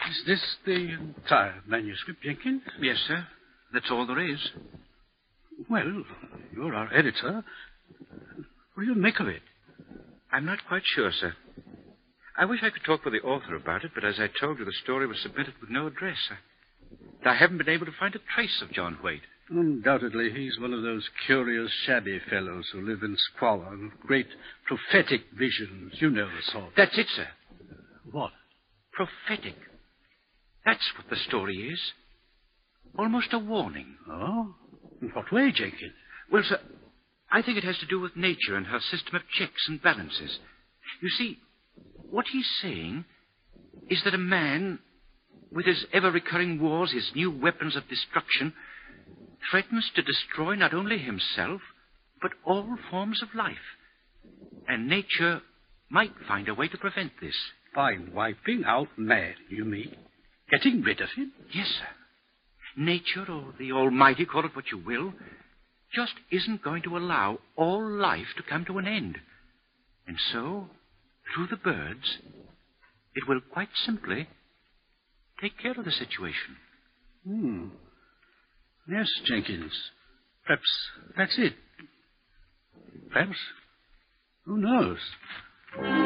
Is this the entire manuscript, Jenkins? Yes, sir. That's all there is. Well, you're our editor. What do you make of it? I'm not quite sure, sir. I wish I could talk with the author about it, but as I told you, the story was submitted with no address. I haven't been able to find a trace of John Waite. Undoubtedly, he's one of those curious, shabby fellows who live in squalor and great prophetic visions. You know the sort. That's it, sir. What? Prophetic. That's what the story is. Almost a warning. Oh? In what way, Jenkins? Well, sir, I think it has to do with nature and her system of checks and balances. You see, what he's saying is that a man, with his ever-recurring wars, his new weapons of destruction, threatens to destroy not only himself, but all forms of life. And nature might find a way to prevent this. By wiping out man, you mean? Getting rid of him? Yes, sir. Nature, or the Almighty, call it what you will, just isn't going to allow all life to come to an end. And so, through the birds, it will quite simply take care of the situation. Yes, Jenkins. Perhaps that's it. Perhaps. Who knows?